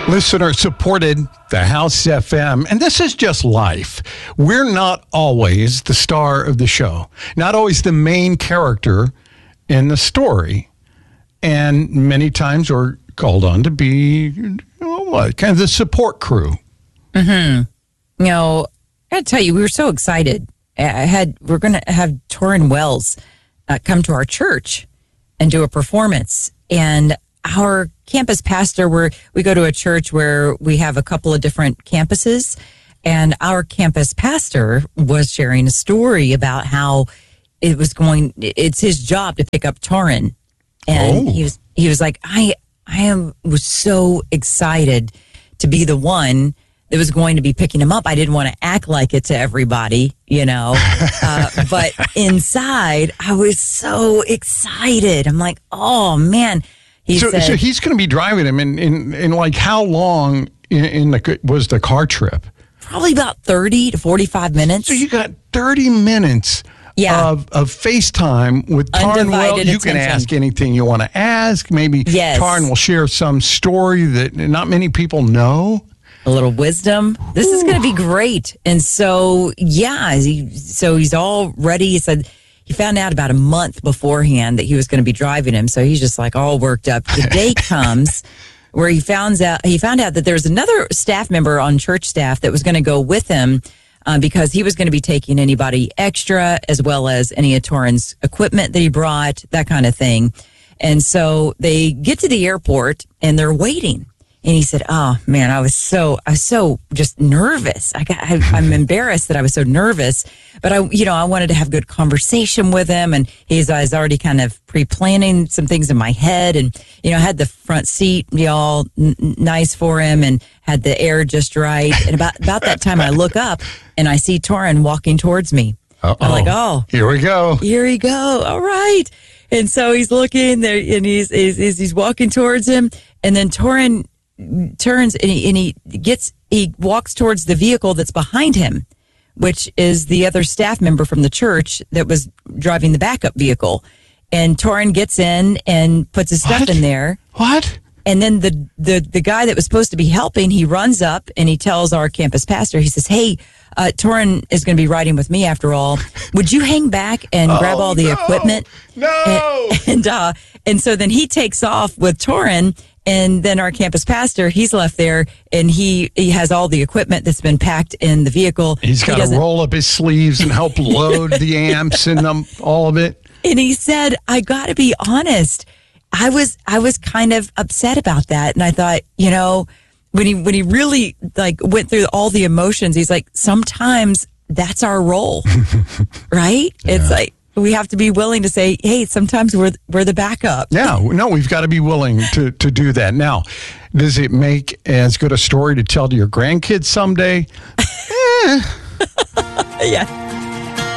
Listener supported the House FM, and this is just life. We're not always the star of the show, not always the main character in the story, and many times we're called on to be kind of the support crew. Mm-hmm. You know, I got to tell you, we were so excited. We're going to have Tauren Wells come to our church and do a performance, and our campus pastor, we go to a church where we have a couple of different campuses, and our campus pastor was sharing a story about how it's his job to pick up Tauren. And he was like, I was so excited to be the one that was going to be picking him up. I didn't want to act like it to everybody, but inside I was so excited. I'm like, oh man. So he's going to be driving him in like how long was the car trip? Probably about 30 to 45 minutes. So you got 30 minutes of FaceTime with Tauren Wells. You can ask anything you want to ask. Maybe Tauren will share some story that not many people know. A little wisdom. This is going to be great. And so, he's all ready. He said he found out about a month beforehand that he was going to be driving him. So he's just like all worked up. The day comes where he found out that there's another staff member on church staff that was going to go with him because he was going to be taking anybody extra as well as any of Tauren's equipment that he brought, that kind of thing. And so they get to the airport and they're waiting. And he said, "Oh man, I was so just nervous. I'm embarrassed that I was so nervous, but I wanted to have good conversation with him, and I was already kind of pre-planning some things in my head, and I had the front seat all nice for him, and had the air just right. And about that time, I look up and I see Tauren walking towards me. I'm like, oh, here we go. All right. And so he's looking there, and he's walking towards him, and then Tauren turns and he walks towards the vehicle that's behind him, which is the other staff member from the church that was driving the backup vehicle. And Tauren gets in and puts his stuff in there. What? And then the guy that was supposed to be helping, he runs up and he tells our campus pastor, he says, "Hey, Tauren is going to be riding with me after all. Would you hang back and grab all the equipment?" No. And so then he takes off with Tauren. And then our campus pastor, he's left there, and he has all the equipment that's been packed in the vehicle. He's got to roll up his sleeves and help load the amps and all of it. And he said, "I got to be honest, I was kind of upset about that." And I thought, when he really went through all the emotions, he's like, sometimes that's our role, right? Yeah. It's like, we have to be willing to say, hey, sometimes we're the backup. Yeah, no, we've got to be willing to do that. Now, does it make as good a story to tell to your grandkids someday? Yeah.